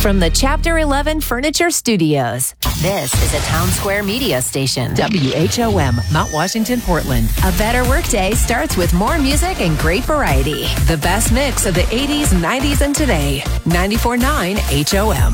From the Chapter 11 Furniture Studios, this is a Town Square media station. WHOM, Mount Washington, Portland. A better workday starts with more music and great variety. The best mix of the 80s, 90s, and today. 94.9 HOM.